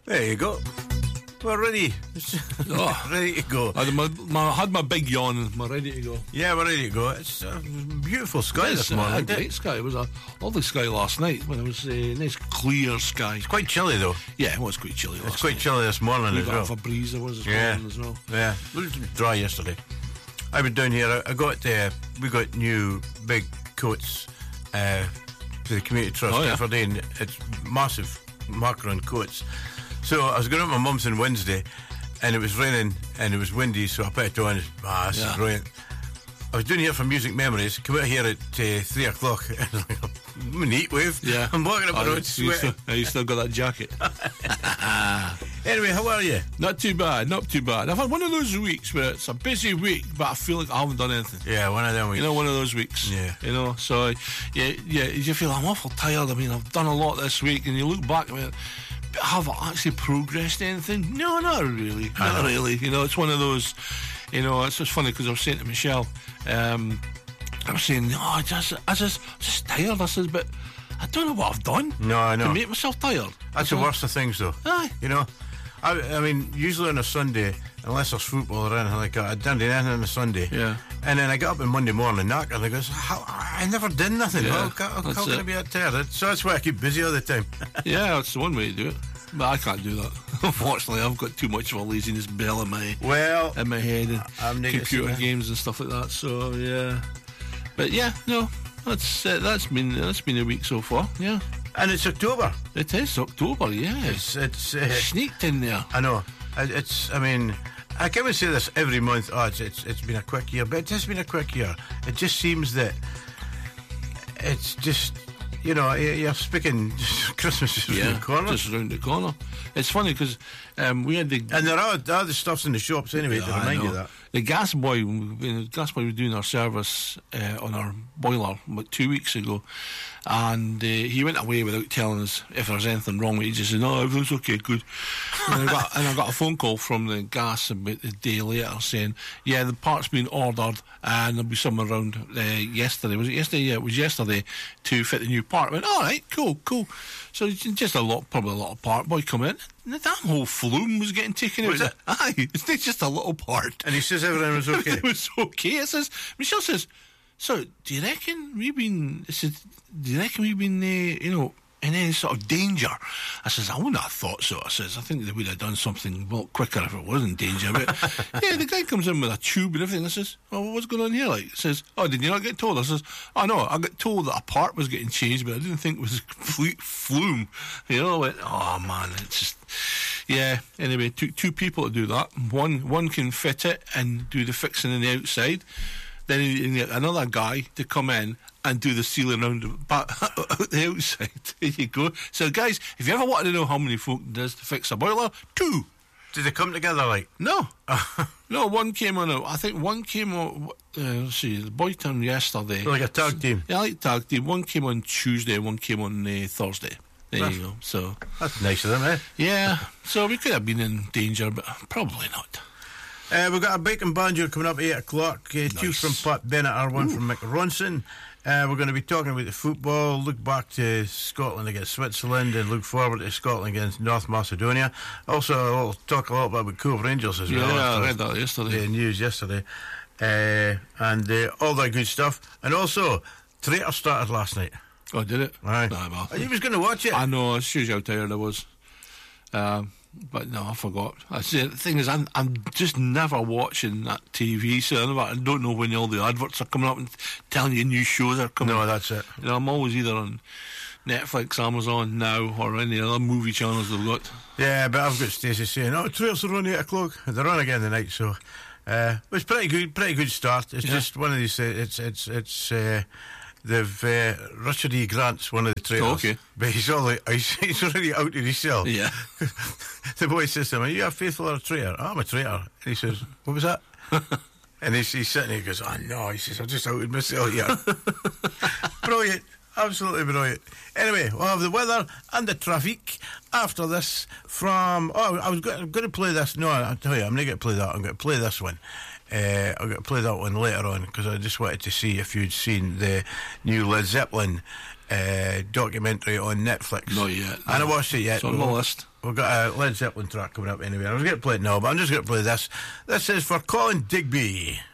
There you go. We're ready. Ready to go. I had my big yawn and we're ready to go. Yeah, we're ready to go. It's a beautiful sky this morning. Great sky. It was a lovely sky last night when it was a nice clear sky. It's quite chilly though. Yeah, it was quite chilly last night. It's quite chilly this morning as well. A breeze there was this morning as well. Yeah, it was dry yesterday. I went down here. We got new big coats for the community trust for Aberdeen. It's massive macaron coats. So I was going out with my mum's on Wednesday, and it was raining and it was windy, so I put it on. This is brilliant. I was doing here for Music Memories. Come out here at 3 o'clock. I'm in a heat wave. Yeah. I'm walking up the road sweating. You still got that jacket. Anyway, how are you? Not too bad. I've had one of those weeks where it's a busy week, but I feel like I haven't done anything. Yeah, one of them weeks. You know, one of those weeks. Yeah. You know, so you feel I'm awful tired. I mean, I've done a lot this week, and you look back at it. Have I actually progressed anything? No, not really. Not really. You know, it's one of those. You know, it's just funny because I was saying to Michelle, I was saying, I just tired. I says, but I don't know what I've done. No, I know. To make myself tired. That's the worst of things, though. Aye. You know, I mean, usually on a Sunday, unless there's football or anything like that, I don't do anything on a Sunday. Yeah. And then I get up on Monday morning, knackered, and I goes, I never did nothing. Yeah, How can I be that tired? So that's why I keep busy all the time. Yeah, that's the one way to do it. But I can't do that. Unfortunately, I've got too much of a laziness bell in my head and computer games and stuff like that. So yeah, but yeah, no, that's been a week so far. Yeah, and it's October. It is October. Yeah, it's sneaked in there. I know. I mean, I can't say this every month. Oh, it's been a quick year, but it has been a quick year. It just seems that it's just. You know, you're speaking Christmas is around the corner. Just around the corner. It's funny because we had the... And there are the stuffs in the shops anyway to remind you that. The gas boy was doing our service on our boiler about 2 weeks ago, and he went away without telling us if there was anything wrong with it. He just said, no, everything's okay, good. and I got a phone call from the gas about a day later saying, yeah, the part's been ordered and there'll be someone around yesterday. Was it yesterday? Yeah, it was yesterday to fit the new part. I went, all right, cool. So just probably a lot of part boy come in. That whole flume was getting taken out. Was it? Aye, it's just a little part. And he says everything was okay. It was okay. Michelle says, so do you reckon we've been in any sort of danger? I says, I wouldn't have thought so. I says, I think they would have done something a lot quicker if it was in danger. But yeah, the guy comes in with a tube and everything. I says, oh, what's going on here? Like, says, oh, did you not get told? I says, oh no, I got told that a part was getting changed, but I didn't think it was complete flume. You know, I went, oh man, it's just, yeah. Anyway, it took two people to do that. One can fit it and do the fixing on the outside. Then you need another guy to come in and do the sealing around the outside. There you go. So, guys, if you ever wanted to know how many folk it is to fix a boiler, 2. Did they come together like? No. No, one came on. I think one came on. Let's see, the boy turned yesterday. Like a tag team. Yeah, like tag team. One came on Tuesday, and one came on Thursday. There you go. So that's nice of them, eh? Yeah. So we could have been in danger, but probably not. We've got a bacon banjo coming up at 8 o'clock. Nice. 2 from Pat Bennett, or 1 from Mick Ronson. We're going to be talking about the football, look back to Scotland against Switzerland, and look forward to Scotland against North Macedonia. Also, we'll talk a lot about Cove Rangers as well. Yeah, I read that yesterday. The news yesterday. And all that good stuff. And also, Traitor started last night. Oh, did it? Aye. Nah, he was going to watch it. I know, it shows you how tired I was. But no, I forgot. The thing is, I'm just never watching that TV, so I don't know when all the adverts are coming up and telling you new shows are coming. No, that's it. You know, I'm always either on Netflix, Amazon Now, or any other movie channels they've got. Yeah, but I've got Stacey saying, trailers are on 8 o'clock. They're on again tonight, so it's pretty good start. It's just one of these. Richard E. Grant's one of the trailers. Oh, okay. But he's already out in his cell. Yeah. The boy says to him, are you a faithful or a traitor? Oh, I'm a traitor. And he says, what was that? And he's sitting there, he goes, oh no, he says, I just outed myself here. Brilliant. Absolutely brilliant. Anyway, we'll have the weather and the traffic after this from... Oh, I'm going to play this. No, I'll tell you, I'm not going to play that. I'm going to play this one. I'm going to play that one later on because I just wanted to see if you'd seen the new Led Zeppelin documentary on Netflix. Not yet. I haven't watched it yet. It's on the list. We've got a Led Zeppelin track coming up anyway. I was going to play it now, but I'm just going to play this. This is for Colin Digby.